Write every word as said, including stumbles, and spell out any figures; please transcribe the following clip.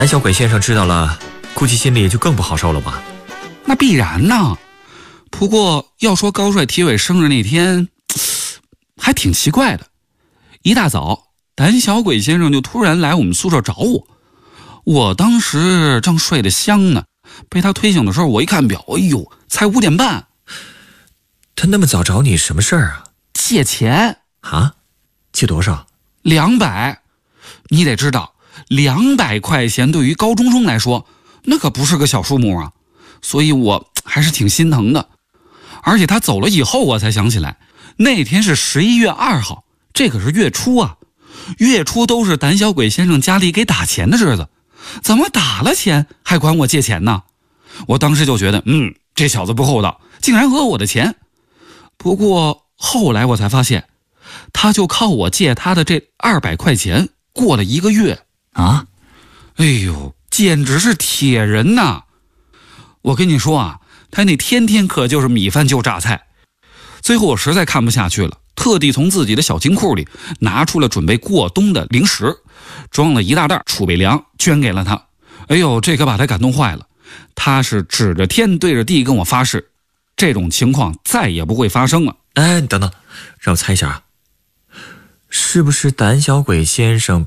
胆小鬼先生知道了，估计心里就更不好受了吧？ 那必然呢。不过要说高帅体委生日那天，还挺奇怪的。一大早，胆小鬼先生就突然来我们宿舍找我。我当时正睡得香呢，被他推醒的时候，我一看表，哎呦，才五点半。 他那么早找你什么事儿啊？ 借钱啊？借多少？ 两百。你得知道，两百块钱对于高中生来说，那可不是个小数目啊。所以我还是挺心疼的。而且他走了以后，我才想起来，那天是十一月二号，这可是月初啊。月初都是胆小鬼先生家里给打钱的日子，怎么打了钱还管我借钱呢？我当时就觉得，嗯，这小子不厚道，竟然讹我的钱。不过后来我才发现，他就靠我借他的这二百块钱过了一个月啊！ 哎呦，简直是铁人呐！我跟你说啊，他那天天可就是米饭就榨菜。最后我实在看不下去了，特地从自己的小金库里拿出了准备过冬的零食，装了一大袋储备粮，捐给了他。哎呦，这可把他感动坏了。他是指着天对着地跟我发誓，这种情况再也不会发生了。 哎，你等等，让我猜一下啊，是不是胆小鬼先生